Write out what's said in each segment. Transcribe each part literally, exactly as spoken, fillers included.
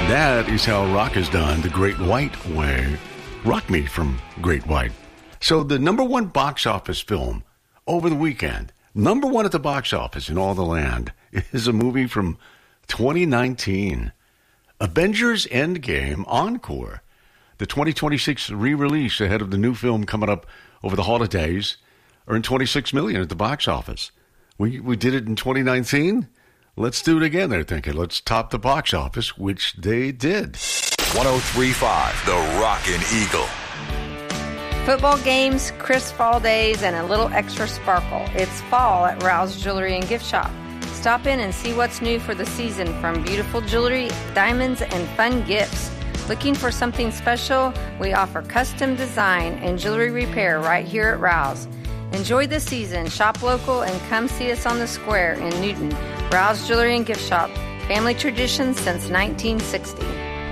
That is how rock is done the Great White way. Rock Me from Great White. So the number one box office film over the weekend, number one at the box office in all the land, is a movie from twenty nineteen. Avengers Endgame Encore. The twenty twenty-six re-release ahead of the new film coming up over the holidays earned twenty-six million dollars at the box office. We we did it in twenty nineteen. Let's do it again. They're thinking, let's top the box office, which they did. one oh three point five, The Rockin' Eagle. Football games, crisp fall days, and a little extra sparkle. It's fall at Rouse Jewelry and Gift Shop. Stop in and see what's new for the season, from beautiful jewelry, diamonds, and fun gifts. Looking for something special? We offer custom design and jewelry repair right here at Rouse. Enjoy the season, shop local, and come see us on the square in Newton. Rouse Jewelry and Gift Shop, family tradition since nineteen sixty.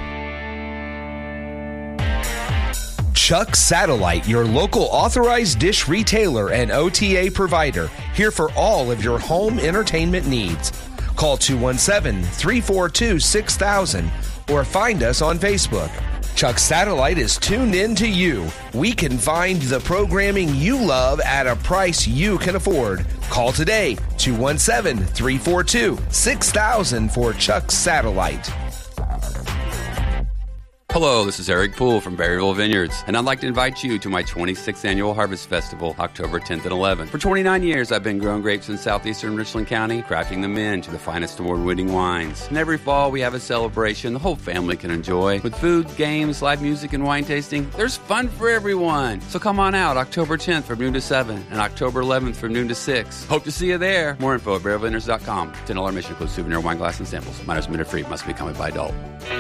Chuck Satellite, your local authorized dish retailer and O T A provider, here for all of your home entertainment needs. Call two one seven, three four two, six thousand or find us on Facebook. Chuck Satellite is tuned in to you. We can find the programming you love at a price you can afford. Call today, two one seven, three four two, six thousand for Chuck Satellite. Hello, this is Eric Poole from Berryville Vineyards, and I'd like to invite you to my twenty-sixth Annual Harvest Festival, October tenth and eleventh. For twenty-nine years, I've been growing grapes in southeastern Richland County, crafting them into the finest award-winning wines. And every fall, we have a celebration the whole family can enjoy. With food, games, live music, and wine tasting, there's fun for everyone. So come on out October tenth from noon to seven and October eleventh from noon to six. Hope to see you there. More info at berryville vineyards dot com. ten dollars admission includes souvenir, wine glass, and samples. Minors minute free. Must be accompanied by adult.